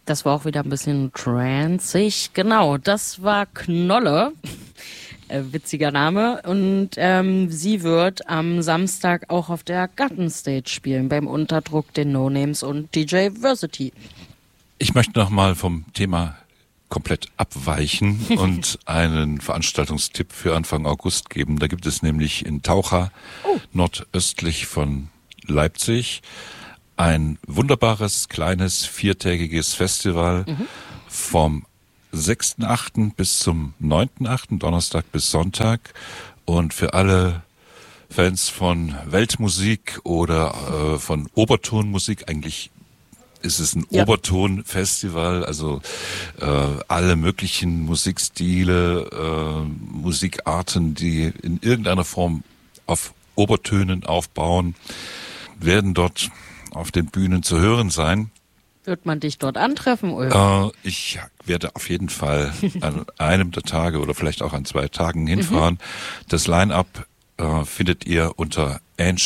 Das war auch wieder ein bisschen transig. Genau, das war Knolle. Witziger Name. Und sie wird am Samstag auch auf der Gartenstage spielen, beim Unterdruck, den No-Names und DJ Versity. Ich möchte nochmal vom Thema komplett abweichen und einen Veranstaltungstipp für Anfang August geben. Da gibt es nämlich in Taucha, nordöstlich von Leipzig, ein wunderbares, kleines, 4-tägiges Festival vom 6.8. bis zum 9.8., Donnerstag bis Sonntag. Und für alle Fans von Weltmusik oder von Obertonmusik, eigentlich ist es ein Obertonfestival, also alle möglichen Musikstile, Musikarten, die in irgendeiner Form auf Obertönen aufbauen, werden dort auf den Bühnen zu hören sein. Wird man dich dort antreffen, Ulf? Ich werde auf jeden Fall an einem der Tage oder vielleicht auch an 2 Tagen hinfahren. Das Line-Up findet ihr unter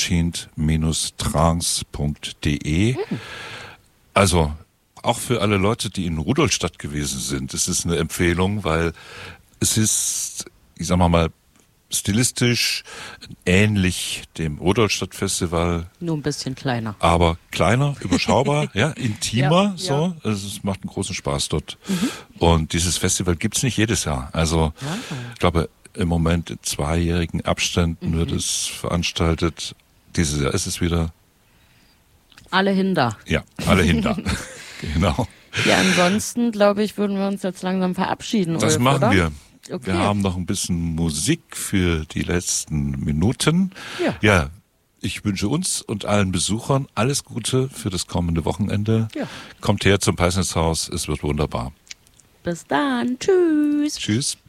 ancient-trance.de. Also auch für alle Leute, die in Rudolstadt gewesen sind, ist es eine Empfehlung, weil es ist, ich sag mal, stilistisch ähnlich dem Rudolstadt-Festival. Nur ein bisschen kleiner. Aber kleiner, überschaubar, ja, intimer, Ja, so. Also es macht einen großen Spaß dort. Und dieses Festival gibt's nicht jedes Jahr. Also ich glaube, im Moment in 2-jährigen Abständen wird es veranstaltet. Dieses Jahr ist es wieder. Alle hin da. Ja, alle hin da. Genau. Ja, ansonsten, glaube ich, würden wir uns jetzt langsam verabschieden, Das Ulf, machen oder? wir. Okay. Wir haben noch ein bisschen Musik für die letzten Minuten. Ja. Ich wünsche uns und allen Besuchern alles Gute für das kommende Wochenende. Ja. Kommt her zum Peisnitzhaus, es wird wunderbar. Bis dann. Tschüss. Tschüss.